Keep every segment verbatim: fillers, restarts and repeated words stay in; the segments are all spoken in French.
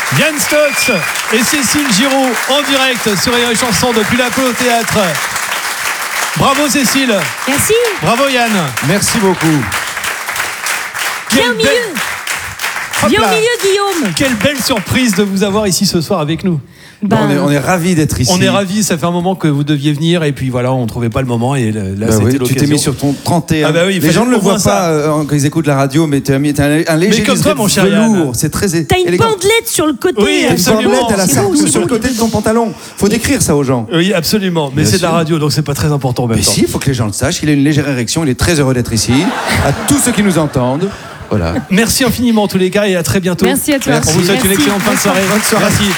Yann Stotz et Cécile Giraud en direct sur Rire et Chanson depuis l'Apollo Théâtre. Bravo Cécile. Merci. Bravo Yann. Merci beaucoup. Viens au milieu. Viens au milieu, Guillaume. Quelle belle surprise de vous avoir ici ce soir avec nous. Ben, on est, on est ravis d'être ici. On est ravis, ça fait un moment que vous deviez venir et puis voilà, on ne trouvait pas le moment et là, bah c'était oui, l'occasion. Tu t'es mis sur ton trente et un. Ah bah oui, les gens ne le voient pas euh, quand ils écoutent la radio, mais tu as mis t'as un, un léger mais comme toi, mon cher velours. C'est très élégant. T'as une bandelette sur le côté. Oui, absolument. Une bandelette à la sarpe beau, sur beau, le côté de ton pantalon. Faut décrire ça aux gens. Oui, absolument. Mais Bien c'est de la sûr. radio, donc c'est pas très important en même Mais temps. si, il faut que les gens le sachent. Il a une légère érection. Il est très heureux d'être ici. À tous ceux qui nous entendent. Voilà. Merci infiniment en tous les cas et à très bientôt. Merci à toi. On vous souhaite une Merci. excellente fin de soirée. Bonne soirée. Merci.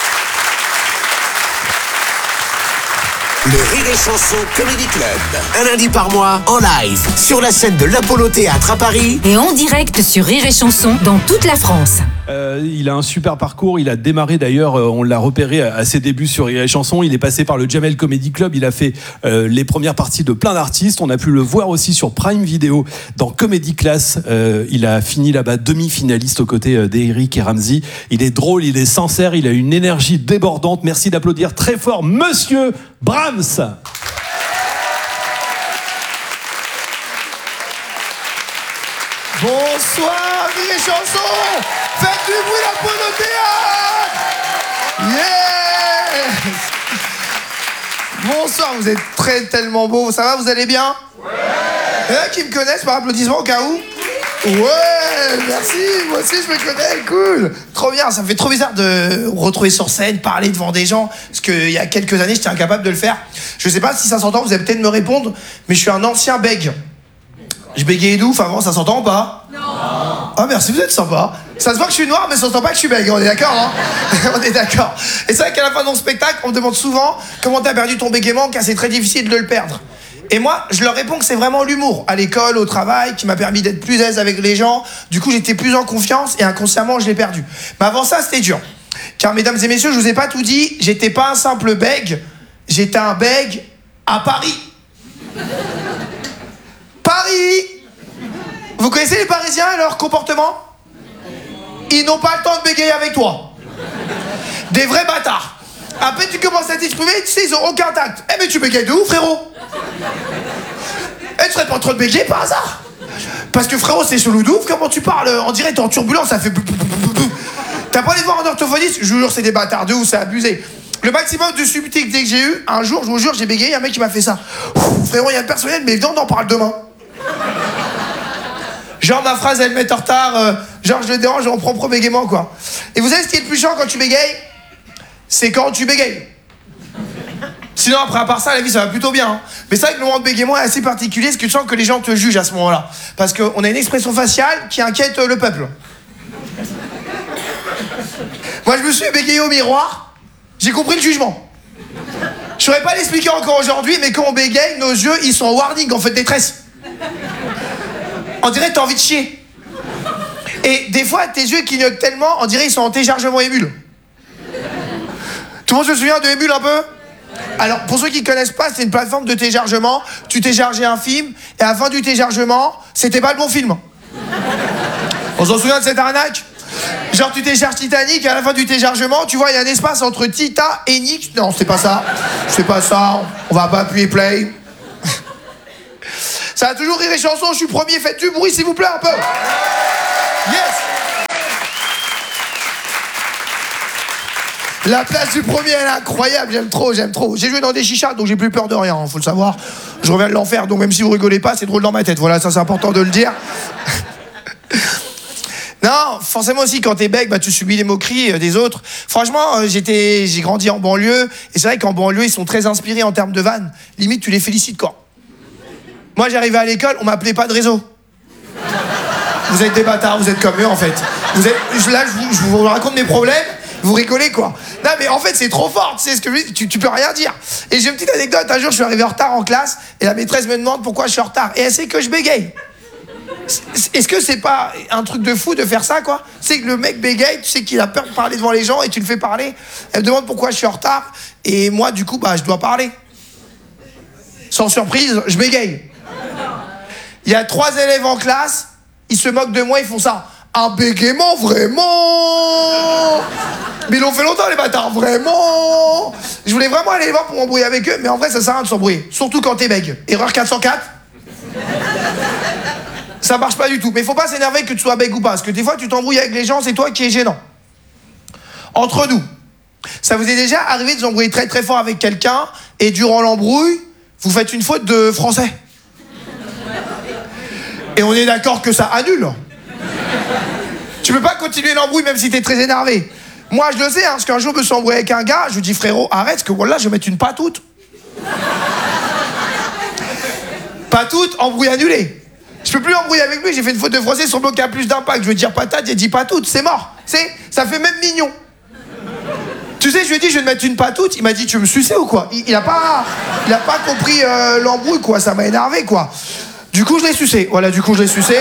Le Rire et Chanson Comedy Club. Un lundi par mois, en live, sur la scène de l'Apollo Théâtre à Paris. Et en direct sur Rire et Chanson dans toute la France. Euh, il a un super parcours. Il a démarré d'ailleurs, euh, on l'a repéré à, à ses débuts sur Rire et Chanson. Il est passé par le Jamel Comedy Club. Il a fait euh, les premières parties de plein d'artistes. On a pu le voir aussi sur Prime Video dans Comedy Class. Euh, il a fini là-bas demi-finaliste aux côtés euh, d'Eric et Ramsey. Il est drôle, il est sincère, il a une énergie débordante. Merci d'applaudir très fort Monsieur Brahms. Bonsoir, Rire et Chanson. Faites du bruit l'Apollo Théâtre. Yeah. Bonsoir, vous êtes très tellement beaux. Ça va, vous allez bien? Ouais. Il y en a qui me connaissent par applaudissement au cas où? Ouais, merci, moi aussi je me connais, cool. Trop bien, ça me fait trop bizarre de me retrouver sur scène, parler devant des gens, parce qu'il y a quelques années j'étais incapable de le faire. Je sais pas si ça s'entend, vous allez peut-être me répondre, mais je suis un ancien bègue. Je bégayais d'ouf avant, ça s'entend ou pas? Non. Ah merci, vous êtes sympa. Ça se voit que je suis noir, mais ça s'entend pas que je suis bègue, on est d'accord, hein? On est d'accord. Et c'est vrai qu'à la fin de mon spectacle, on me demande souvent comment t'as perdu ton bégaiement, car c'est très difficile de le perdre. Et moi, je leur réponds que c'est vraiment l'humour, à l'école, au travail, qui m'a permis d'être plus à l'aise avec les gens. Du coup, j'étais plus en confiance et inconsciemment, je l'ai perdu. Mais avant ça, c'était dur. Car, mesdames et messieurs, je vous ai pas tout dit, j'étais pas un simple bègue, j'étais un bègue à Paris. Paris! Vous connaissez les Parisiens et leur comportement? Ils n'ont pas le temps de bégayer avec toi. Des vrais bâtards. Après, tu commences à t'exprimer, tu sais, ils ont aucun tact. Eh, mais tu bégayes de ouf, frérot. Eh, tu serais pas en train de bégayer par hasard? Parce que, frérot, c'est chelou de ouf, comment tu parles? En direct, t'es en turbulence, ça fait... T'as pas allé voir un orthophoniste? Je vous jure, c'est des bâtards de ouf, c'est abusé. Le maximum de subtilité que j'ai eu, un jour, je vous jure, j'ai bégayé, un mec qui m'a fait ça. Ouf, frérot, il y a le personnel, mais viens, on en parle demain. Genre, ma phrase, elle met en retard, euh, genre, je le dérange, on prend pro bégaiement, quoi. Et vous savez ce qui est le plus chiant quand tu bégayes? C'est quand tu bégayes. Sinon, après, à part ça, la vie, ça va plutôt bien. Hein. Mais c'est vrai que le moment de bégaiement est assez particulier, parce que tu sens que les gens te jugent à ce moment-là. Parce qu'on a une expression faciale qui inquiète le peuple. Moi, je me suis bégayé au miroir, j'ai compris le jugement. Je saurais pas l'expliquer encore aujourd'hui, mais quand on bégaye, nos yeux, ils sont en warning, en fait, détresse. On dirait que t'as envie de chier. Et des fois, tes yeux clignotent tellement, on dirait qu'ils sont en téléchargement Emule. Tout le monde se souvient de Emule un peu? Alors, pour ceux qui ne connaissent pas, c'est une plateforme de téléchargement. Tu téléchargeais un film, et à la fin du téléchargement, c'était pas le bon film. On s'en souvient de cette arnaque? Genre, tu télécharges Titanic, et à la fin du téléchargement, tu vois, il y a un espace entre Tita et Nick. Non, c'est pas ça. C'est pas ça. On va pas appuyer play. Ça a toujours Rire et Chanson, je suis premier. Faites du bruit, s'il vous plaît, un peu. Yes. La place du premier, elle est incroyable, j'aime trop, j'aime trop. J'ai joué dans des chichas, donc j'ai plus peur de rien, hein, faut le savoir. Je reviens de l'enfer, donc même si vous rigolez pas, c'est drôle dans ma tête. Voilà, ça c'est important de le dire. Non, forcément aussi, quand t'es bec, bah, tu subis les moqueries euh, des autres. Franchement, euh, j'étais, j'ai grandi en banlieue, et c'est vrai qu'en banlieue, ils sont très inspirés en termes de vannes. Limite, tu les félicites, quoi. Moi, j'arrivais à l'école, on m'appelait pas de réseau. Vous êtes des bâtards, vous êtes comme eux, en fait. Vous êtes, là, je vous, je vous raconte mes problèmes, vous rigolez, quoi. Non, mais en fait, c'est trop fort, tu sais ce que je dis, tu, tu peux rien dire. Et j'ai une petite anecdote, un jour, je suis arrivé en retard en classe, et la maîtresse me demande pourquoi je suis en retard. Et elle sait que je bégaye. Est-ce que c'est pas un truc de fou de faire ça, quoi? C'est que le mec bégaye, tu sais qu'il a peur de parler devant les gens, et tu le fais parler. Elle me demande pourquoi je suis en retard, et moi, du coup, bah, je dois parler. Sans surprise, je bégaye. Il y a trois élèves en classe, ils se moquent de moi, ils font ça. Un bégaiement, vraiment? Mais ils l'ont fait longtemps, les bâtards, vraiment. Je voulais vraiment aller les voir pour m'embrouiller avec eux, mais en vrai, ça sert à rien de s'embrouiller. Surtout quand t'es bègue. Erreur quatre cent quatre. Ça marche pas du tout. Mais faut pas s'énerver que tu sois bègue ou pas, parce que des fois, tu t'embrouilles avec les gens, c'est toi qui es gênant. Entre nous, ça vous est déjà arrivé de vous embrouiller très très fort avec quelqu'un, et durant l'embrouille, vous faites une faute de français. Et on est d'accord que ça annule. Tu peux pas continuer l'embrouille même si t'es très énervé. Moi, je le sais, hein, parce qu'un jour, je me suis embrouillé avec un gars, je lui dis, frérot, arrête, parce que voilà, je vais mettre une patoute. Patoute, embrouille annulée. Je peux plus embrouiller avec lui, j'ai fait une faute de français sur le mot qui a plus d'impact. Je veux dire patate, j'ai dit patoute, c'est mort. C'est, ça fait même mignon. Tu sais, je lui ai dit, je vais te mettre une patoute, il m'a dit, tu veux me sucer ou quoi? il, il a pas, il a pas compris euh, l'embrouille, quoi, ça m'a énervé, quoi. Du coup, je l'ai sucé, voilà, du coup, je l'ai sucé.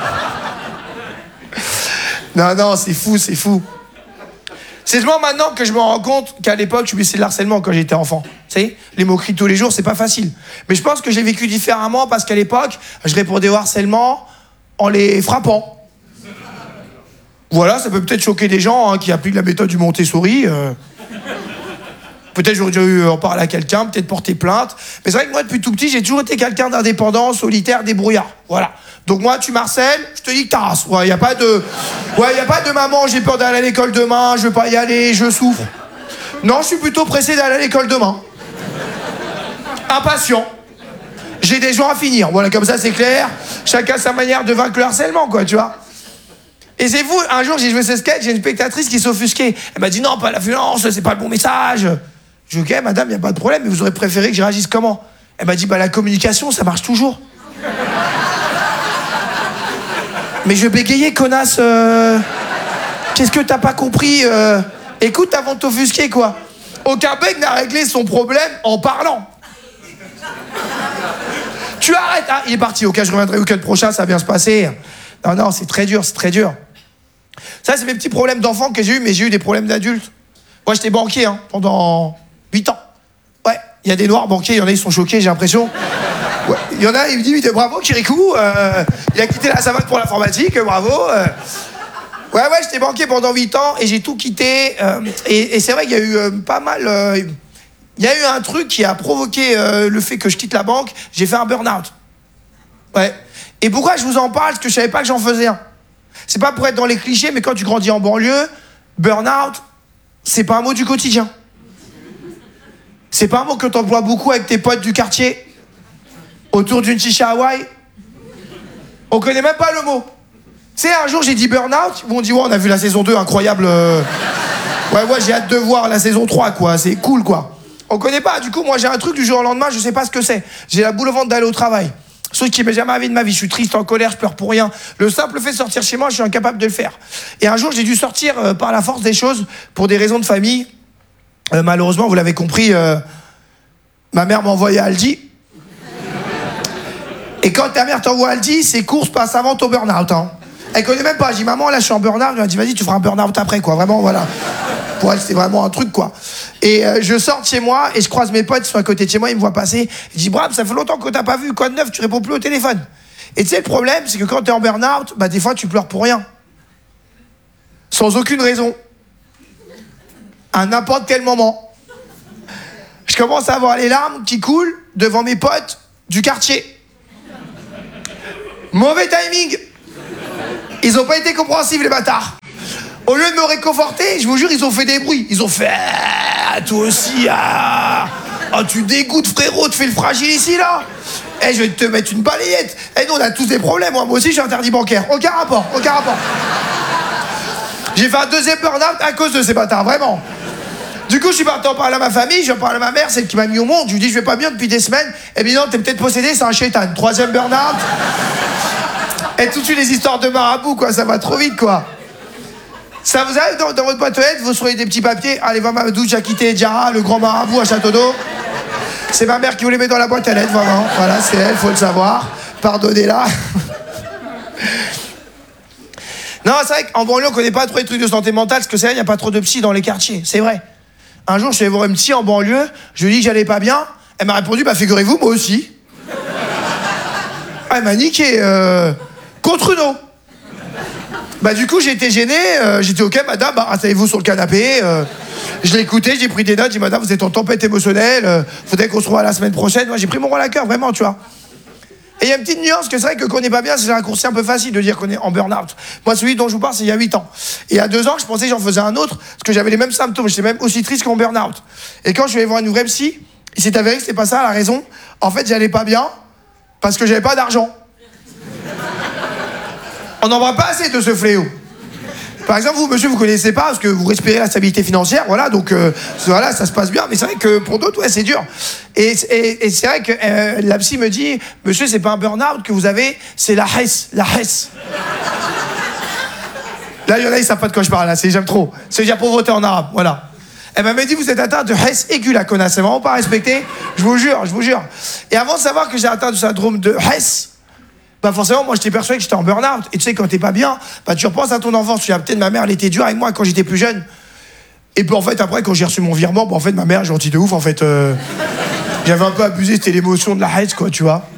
Non, non, c'est fou, c'est fou. C'est seulement maintenant que je me rends compte qu'à l'époque, je subissais le harcèlement quand j'étais enfant. Tu sais, les moqueries tous les jours, c'est pas facile. Mais je pense que j'ai vécu différemment parce qu'à l'époque, je répondais au harcèlement en les frappant. Voilà, ça peut peut-être choquer des gens hein, qui appliquent la méthode du Montessori. Euh... Peut-être j'aurais dû en parler à quelqu'un, peut-être porter plainte. Mais c'est vrai que moi, depuis tout petit, j'ai toujours été quelqu'un d'indépendant, solitaire, débrouillard. Voilà. Donc moi, tu m'harcèles, je te dis que ta race. Ouais, y a pas de... Ouais, y a pas de maman, j'ai peur d'aller à l'école demain, je veux pas y aller, je souffre. Non, je suis plutôt pressé d'aller à l'école demain. Impatient. J'ai des gens à finir. Voilà, comme ça, c'est clair. Chacun sa manière de vaincre le harcèlement, quoi, tu vois. Et c'est fou, un jour, j'ai joué ce sketch, j'ai une spectatrice qui s'offusquait. Elle m'a dit, non, pas la violence, c'est pas le bon message. Je dis, ok, madame, y a pas de problème, mais vous aurez préféré que je réagisse comment? Elle m'a dit, bah, la communication, ça marche toujours. Mais je vais bégayer, connasse. Euh... Qu'est-ce que t'as pas compris euh... Écoute avant de t'offusquer, quoi. Aucun bec n'a réglé son problème en parlant. Tu arrêtes. Ah, il est parti. Ok, je reviendrai le week-end prochain, ça va bien se passer. Non, non, c'est très dur, c'est très dur. Ça, c'est mes petits problèmes d'enfant que j'ai eu, mais j'ai eu des problèmes d'adultes. Moi, j'étais banquier hein, pendant huit ans. Ouais, il y a des noirs banquiers, il y en a, ils sont choqués, j'ai l'impression. Ouais. Il y en a, il me dit, bravo Kirikou, euh, il a quitté la savane pour l'informatique, bravo. Euh. Ouais, ouais, j'étais banquier pendant huit ans et j'ai tout quitté. Euh, et, et c'est vrai qu'il y a eu euh, pas mal... Euh, il y a eu un truc qui a provoqué euh, le fait que je quitte la banque. J'ai fait un burn-out. Ouais. Et pourquoi je vous en parle? Parce que je savais pas que j'en faisais un. C'est pas pour être dans les clichés, mais quand tu grandis en banlieue, burn-out, c'est pas un mot du quotidien. C'est pas un mot que t'emploies beaucoup avec tes potes du quartier, autour d'une chicha Hawaï. On connaît même pas le mot. Tu sais, un jour j'ai dit burn-out, ils m'ont dit ouais, on a vu la saison deux, incroyable. Ouais, ouais, j'ai hâte de voir la saison trois, quoi, c'est cool, quoi. On connaît pas, du coup, moi j'ai un truc du jour au lendemain, je sais pas ce que c'est. J'ai la boule au ventre d'aller au travail. Ce qui m'est jamais arrivé de ma vie, je suis triste, en colère, je pleure pour rien. Le simple fait de sortir chez moi, je suis incapable de le faire. Et un jour, j'ai dû sortir euh, par la force des choses pour des raisons de famille. Euh, malheureusement, vous l'avez compris, euh, ma mère m'a envoyé à Aldi. Et quand ta mère t'envoie à Aldi, ses courses passent avant ton burn-out. Hein. Elle connaît même pas. Je dis, maman, là, je suis en burn-out. Elle m'a dit, vas-y, tu feras un burn-out après, quoi. Vraiment, voilà. Pour elle, c'est vraiment un truc, quoi. Et euh, je sors de chez moi et je croise mes potes qui sont à côté de chez moi. Ils me voient passer. Je dis, Bram, ça fait longtemps que t'as pas vu. Quoi de neuf? Tu réponds plus au téléphone. Et tu sais, le problème, c'est que quand t'es en burn-out, bah, des fois, tu pleures pour rien. Sans aucune raison. À n'importe quel moment. Je commence à avoir les larmes qui coulent devant mes potes du quartier. Mauvais timing. Ils ont pas été compréhensifs, les bâtards. Au lieu de me réconforter, je vous jure, ils ont fait des bruits. Ils ont fait ah, toi aussi, ah, ah tu dégoûtes, frérot, tu fais le fragile ici, là. Eh, hey, je vais te mettre une balayette. Eh, nous, on a tous des problèmes. Moi, moi aussi, j'ai interdit bancaire. Aucun rapport, aucun rapport. J'ai fait un deuxième burn-out à cause de ces bâtards, vraiment. Du coup, je suis parti en parler à ma famille, je parle à ma mère, celle qui m'a mis au monde. Je lui dis, je vais pas bien depuis des semaines. Eh bien non, t'es peut-être possédé, c'est un shaitan. Troisième burn-out. Et tout de suite, les histoires de marabout, quoi, ça va trop vite, quoi. Ça vous arrive dans, dans votre boîte aux lettres, vous recevez des petits papiers. Allez, voir Mamadou, j'ai quitté Diarra, le grand marabout à Château d'Eau. C'est ma mère qui vous les met dans la boîte à lettres, vraiment. Voilà, c'est elle, faut le savoir. Pardonnez-la. Non, c'est vrai qu'en banlieue, on connaît pas trop les trucs de santé mentale, parce que c'est vrai, il n'y a pas trop de psy dans les quartiers, c'est vrai. Un jour, je suis allé voir une psy en banlieue, je lui ai dit que j'allais pas bien. Elle m'a répondu, bah figurez-vous, moi aussi. Elle m'a niqué, euh, contre nous. Bah du coup, j'ai été gêné. Euh, j'étais ok, madame, bah, asseyez-vous sur le canapé. Euh, je l'ai écouté, j'ai pris des notes. J'ai dit, madame, vous êtes en tempête émotionnelle. Euh, faudrait qu'on se revoie la semaine prochaine. Moi, j'ai pris mon rôle à cœur, vraiment, tu vois. Et il y a une petite nuance que c'est vrai que qu'on n'est pas bien, c'est un raccourci un peu facile de dire qu'on est en burn-out. Moi, celui dont je vous parle, c'est il y a huit ans. Et il y a deux ans, je pensais que j'en faisais un autre, parce que j'avais les mêmes symptômes. J'étais même aussi triste que mon burn-out. Et quand je suis allé voir une vraie psy, il s'est avéré que c'était pas ça la raison. En fait, j'allais pas bien parce que j'avais pas d'argent. On n'en voit pas assez de ce fléau. Par exemple, vous, monsieur, vous connaissez pas parce que vous respirez la stabilité financière, voilà, donc euh, voilà, ça se passe bien. Mais c'est vrai que pour d'autres, ouais, c'est dur. Et, et, et c'est vrai que euh, la psy me dit, monsieur, c'est pas un burn-out que vous avez, c'est la hesse, la hesse. Là, il y en a, ils savent pas de quoi je parle, là, c'est j'aime trop. C'est dire pauvreté en arabe, voilà. Elle m'a dit, vous êtes atteint de hesse aiguë, la connasse, c'est vraiment pas respecté. Je vous jure, je vous jure. Et avant de savoir que j'ai atteint du syndrome de hesse, bah forcément, moi, j'étais persuadé que j'étais en burn-out. Et tu sais, quand t'es pas bien, bah tu repenses à ton enfance. Tu dis, ah, peut-être ma mère, elle était dure avec moi quand j'étais plus jeune. Et puis en fait, après, quand j'ai reçu mon virement, bah en fait, ma mère, gentille de ouf, en fait, euh, j'avais un peu abusé, c'était l'émotion de la haine, quoi, tu vois.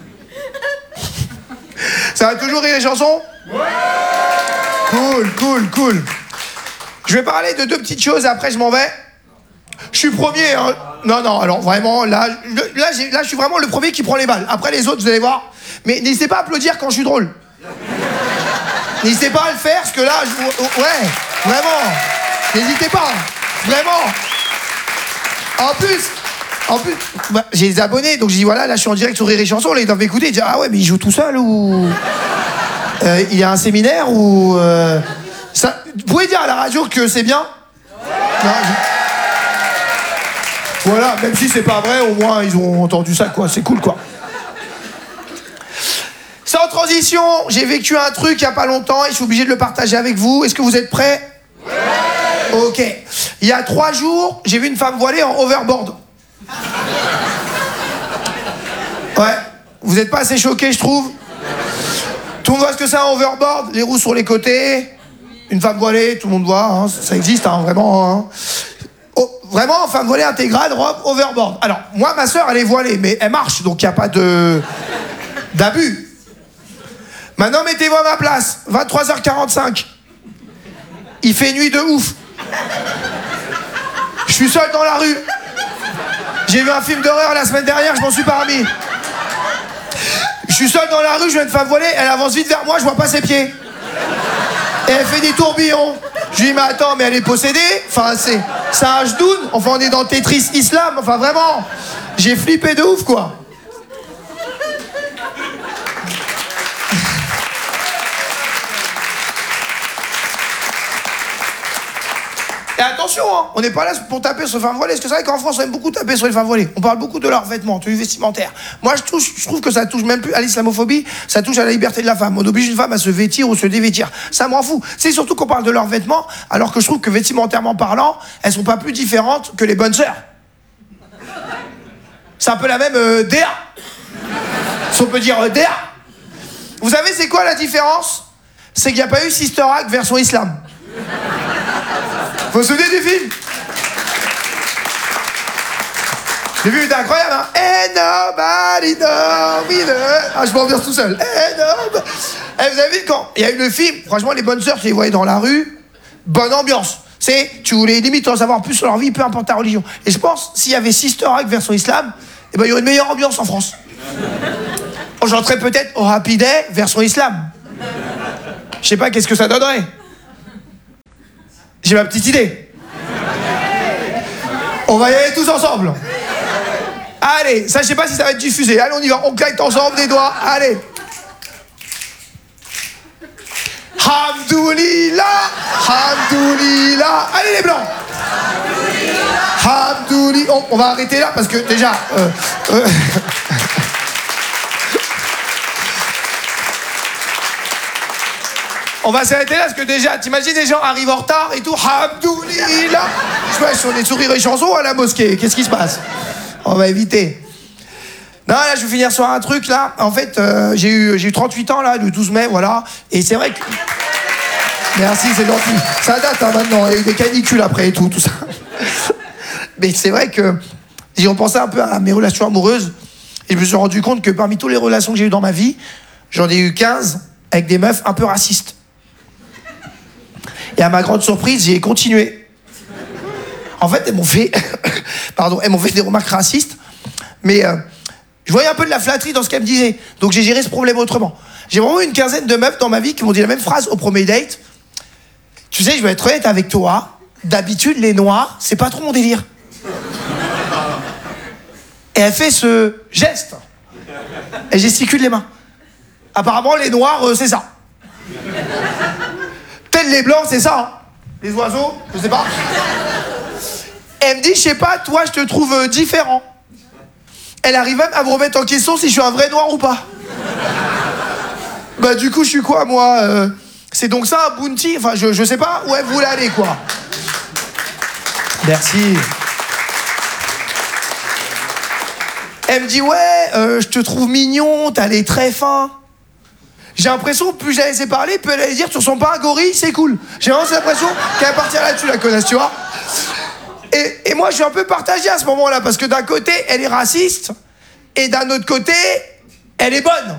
Ça va toujours rire les chansons ? Ouais. Cool, cool, cool. Je vais parler de deux petites choses, après je m'en vais. Je suis premier, hein. Non, non, alors vraiment, là, là, j'ai, là, je suis vraiment le premier qui prend les balles. Après les autres, vous allez voir. Mais n'hésitez pas à applaudir quand je suis drôle. N'hésitez pas à le faire, parce que là, je... ouais, vraiment. N'hésitez pas, vraiment. En plus, en plus, bah, j'ai des abonnés, donc je dis voilà, là, je suis en direct sur Rire et Chanson, là, ils doivent m'écouter, ils disent ah ouais, mais il joue tout seul ou euh, il y a un séminaire ou euh... ça. Vous pouvez dire à la radio que c'est bien ? Non, je... Voilà, même si c'est pas vrai, au moins ils ont entendu ça, quoi. C'est cool, quoi. Sans transition, j'ai vécu un truc il y a pas longtemps et je suis obligé de le partager avec vous. Est-ce que vous êtes prêts ? Ouais. Ok. Il y a trois jours, j'ai vu une femme voilée en overboard. Ouais. Vous n'êtes pas assez choqués, je trouve. Tout le monde voit ce que c'est un overboard, les roues sur les côtés, une femme voilée, tout le monde voit, hein, ça existe, hein, vraiment. Hein. Oh, vraiment, femme voilée intégrale, robe, overboard. Alors, moi, ma soeur, elle est voilée, mais elle marche, donc il n'y a pas de d'abus. Maintenant, mettez-vous à ma place. vingt-trois heures quarante-cinq. Il fait nuit de ouf. Je suis seul dans la rue. J'ai vu un film d'horreur la semaine dernière, je m'en suis pas remis. Je suis seul dans la rue, je viens de femme voilée, elle avance vite vers moi, je vois pas ses pieds. Et elle fait des tourbillons. Je lui dis, mais attends, mais elle est possédée ? Enfin, c'est, c'est un Hdoun. Enfin, on est dans Tetris Islam. Enfin, vraiment. J'ai flippé de ouf, quoi. Et attention, hein, on n'est pas là pour taper sur les femmes voilées, parce que c'est vrai qu'en France, on aime beaucoup taper sur les femmes voilées. On parle beaucoup de leurs vêtements, tenue vestimentaire. Moi, je, touche, je trouve que ça touche même plus à l'islamophobie, ça touche à la liberté de la femme. On oblige une femme à se vêtir ou se dévêtir. Ça m'en fout. C'est surtout qu'on parle de leurs vêtements, alors que je trouve que vestimentairement parlant, elles sont pas plus différentes que les bonnes sœurs. C'est un peu la même euh, D A. Si on peut dire euh, D A. Vous savez, c'est quoi la différence ? C'est qu'il n'y a pas eu Sister Act version islam. Vous vous souvenez du film ? Le film était incroyable, hein ? Ain't nobody know me the... Ah, je m'ambiance tout seul. Ain't nobody... Eh, vous avez vu quand il y a eu le film, franchement, les bonnes sœurs, tu les voyais dans la rue, bonne ambiance. C'est, tu voulais limite en savoir plus sur leur vie, peu importe ta religion. Et je pense, s'il y avait Sister Act version islam, eh ben, il y aurait une meilleure ambiance en France. J'entrais peut-être au Happy Day version islam. Je sais pas, qu'est-ce que ça donnerait ? J'ai ma petite idée. On va y aller tous ensemble. Allez, ça je sais pas si ça va être diffusé. Allez, on y va, on claque ensemble des doigts. Allez. Hamdoulillah, Hamdoulillah. Allez les blancs. Hamdoulillah. On, on va arrêter là parce que déjà... Euh, euh, On va s'arrêter là parce que déjà, t'imagines des gens arrivent en retard et tout, Hamdoulillah. Je sais, on est sur Rire et Chanson à la mosquée, qu'est-ce qui se passe ? On va éviter. Non, là, je vais finir sur un truc, là. En fait, euh, j'ai eu, j'ai eu trente-huit ans, là, le douze mai, voilà. Et c'est vrai que... Merci, c'est gentil. Ça date, hein, maintenant. Il y a eu des canicules après et tout, tout ça. Mais c'est vrai que j'ai repensé un peu à mes relations amoureuses et je me suis rendu compte que parmi toutes les relations que j'ai eues dans ma vie, j'en ai eu quinze avec des meufs un peu racistes. Et à ma grande surprise, j'ai continué. En fait, elles m'ont fait... Pardon, elles m'ont fait des remarques racistes. Mais euh, je voyais un peu de la flatterie dans ce qu'elles me disaient. Donc j'ai géré ce problème autrement. J'ai vraiment eu une quinzaine de meufs dans ma vie qui m'ont dit la même phrase au premier date. Tu sais, je vais être honnête avec toi. D'habitude, les noirs, c'est pas trop mon délire. Et elle fait ce geste. Elle gesticule les mains. Apparemment, les noirs, euh, c'est ça. Tels les blancs, c'est ça. Hein. Les oiseaux, je sais pas. Elle me dit, je sais pas, toi, je te trouve euh, différent. Elle arrive même à me remettre en question si je suis un vrai noir ou pas. Bah, du coup, je suis quoi, moi euh, c'est donc ça, un bounty? Enfin, je, je sais pas où elle voulait aller, quoi. Merci. Elle me dit, ouais, euh, je te trouve mignon, t'as les traits fins. J'ai l'impression, plus je la laissais parler, plus elle allait dire, tu ressembles pas à un gorille, c'est cool. J'ai vraiment l'impression qu'elle va partir là-dessus, la connasse, tu vois. Et, et moi, je suis un peu partagé à ce moment-là, parce que d'un côté, elle est raciste, et d'un autre côté, elle est bonne.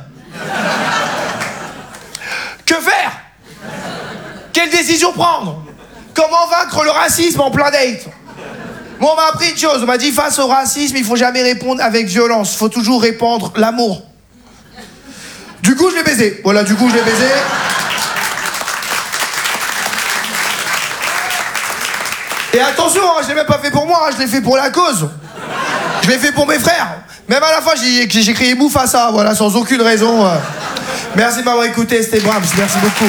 Que faire? Quelle décision prendre? Comment vaincre le racisme en plein date? Moi, on m'a appris une chose, on m'a dit, face au racisme, il faut jamais répondre avec violence, il faut toujours répandre l'amour. Du coup, je l'ai baisé. Voilà, du coup, je l'ai baisé. Et attention, hein, je l'ai même pas fait pour moi, hein, je l'ai fait pour la cause. Je l'ai fait pour mes frères. Même à la fin, j'ai, j'ai crié bouffe à ça, voilà, sans aucune raison. Euh. Merci de m'avoir écouté, c'était Brahms, merci beaucoup.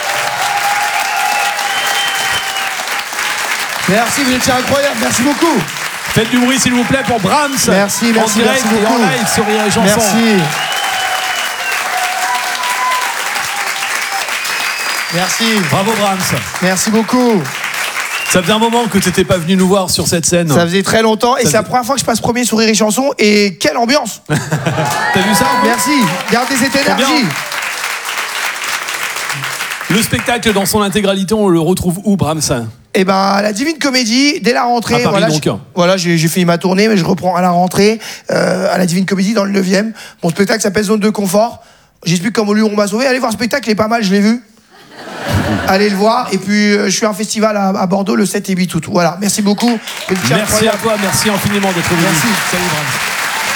Merci, vous étiez incroyable, merci beaucoup. Faites du bruit, s'il vous plaît, pour Brahms. Merci, merci, en direct merci beaucoup. Et en live sur Rire et Chanson. Merci. Merci. Bravo, Brahms. Merci beaucoup. Ça faisait un moment que tu n'étais pas venu nous voir sur cette scène. Ça faisait très longtemps et ça c'est la première fois que je passe premier sur Rire et Chanson et quelle ambiance. T'as vu ça? Merci, gardez cette énergie. Le spectacle dans son intégralité, on le retrouve où, Brahms? Eh ben, à la Divine Comédie, dès la rentrée. À Paris, voilà, donc. j'ai, voilà, j'ai, j'ai fini ma tournée, mais je reprends à la rentrée, euh, à la Divine Comédie, dans le neuvième. Mon spectacle s'appelle Zone de Confort. J'explique comment lui, on m'a sauvé. Allez voir le spectacle, il est pas mal, je l'ai vu. Allez le voir. Et puis, euh, je suis à un festival à, à Bordeaux le sept et huit août. Voilà, merci beaucoup. Merci à toi, merci infiniment d'être venu. Merci. Salut, Brahms.